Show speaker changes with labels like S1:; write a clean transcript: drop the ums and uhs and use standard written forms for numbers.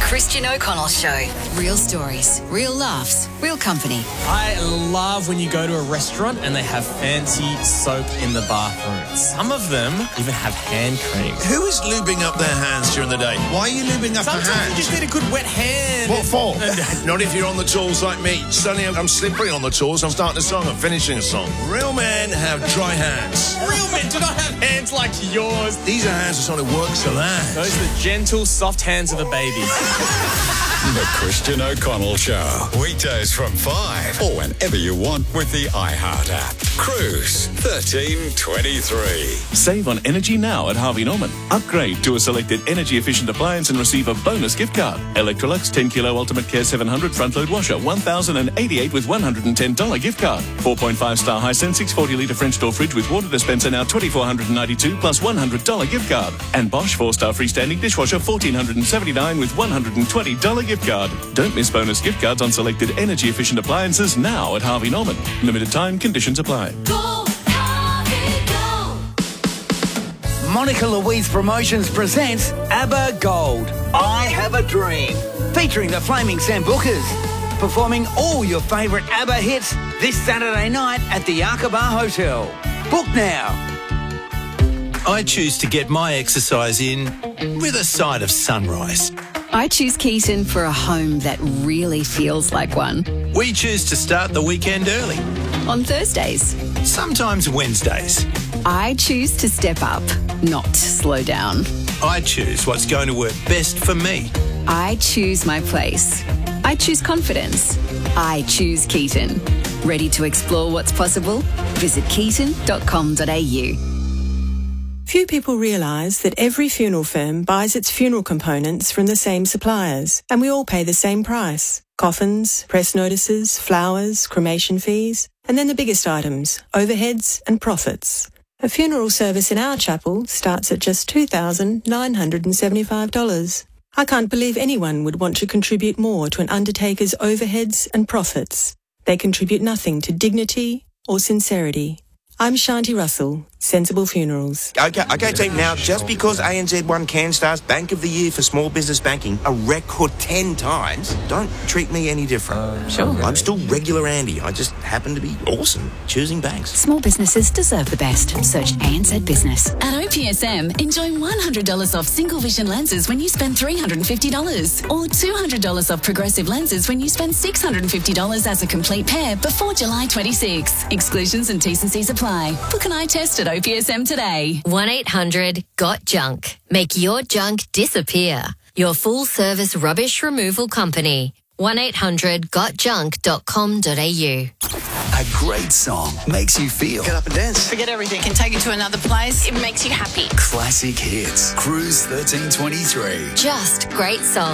S1: Christian O'Connell Show. Real stories, real laughs, real company.
S2: I love when you go to a restaurant and they have fancy soap in the bathroom. Some of them even have hand cream.
S3: Who is lubing up their hands during the day? Why are you lubing up your
S2: Sometimes
S3: hands?
S2: you just need a good wet hand.
S3: What for? Not if you're on the tools like me. Suddenly I'm slippery on the tools. I'm starting a song. I'm finishing a song. Real men have dry hands.
S2: Real men do not have hands like yours.
S3: These are hands that sort of works of art.
S2: Those are the gentle, soft hands of a baby.
S4: The Christian O'Connell Show. Weekdays from 5 or whenever you want with the iHeart app. Cruise 1323.
S5: Save on energy now at Harvey Norman. Upgrade to a selected energy-efficient appliance and receive a bonus gift card. Electrolux 10 kilo Ultimate Care 700 front-load washer, $1,088 with $110 gift card. 4.5-star Hisense 640 litre French door fridge with water dispenser now $2,492 plus $100 gift card. And Bosch 4-star freestanding dishwasher $1,479 with $120 gift card. Don't miss bonus gift cards on selected energy-efficient appliances now at Harvey Norman. Limited time, conditions apply.
S6: Go, Harvey, go.
S7: Monica Louise Promotions presents ABBA Gold, I Have a Dream, featuring the Flaming Sambucas, performing all your favourite ABBA hits this Saturday night at the Aqaba Hotel. Book now.
S8: I choose to get my exercise in with a side of sunrise.
S1: I choose Keaton for a home that really feels like one.
S8: We choose to start the weekend early,
S1: On Thursdays,
S8: sometimes Wednesdays.
S1: I choose to step up, not slow down.
S8: I choose what's going to work best for me.
S1: I choose my place. I choose confidence. I choose Keaton. Ready to explore what's possible? Visit keaton.com.au.
S9: Few people realise that every funeral firm buys its funeral components from the same suppliers, and we all pay the same price. Coffins, press notices, flowers, cremation fees, and then the biggest items, overheads and profits. A funeral service in our chapel starts at just $2,975. I can't believe anyone would want to contribute more to an undertaker's overheads and profits. They contribute nothing to dignity or sincerity. I'm Shanti Russell, Sensible Funerals.
S10: Okay, team. Now, just because ANZ won CanStar's Bank of the Year for small business banking a record 10 times, don't treat me any different.
S1: Sure.
S10: I'm still regular Andy. I just happen to be awesome choosing banks.
S1: Small businesses deserve the best. Search ANZ Business.
S6: At OPSM, enjoy $100 off single vision lenses when you spend $350 or $200 off progressive lenses when you spend $650 as a complete pair before July 26. Exclusions and T's and C's apply. Book an eye test at OPSM today.
S11: 1-800-GOT-JUNK. Make your junk disappear. Your full-service rubbish removal company. 1-800-GOTJUNK.com.au.
S4: A great song makes you feel.
S10: Get up and dance.
S12: Forget everything. Can take you to another place. It makes you happy.
S4: Classic hits. Cruise 1323.
S11: Just great songs.